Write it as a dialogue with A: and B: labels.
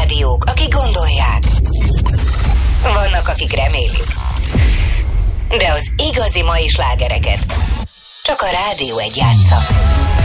A: rádiók, akik gondolják. Vannak, akik remélik. De az igazi mai slágereket csak a Rádió 1 játsza.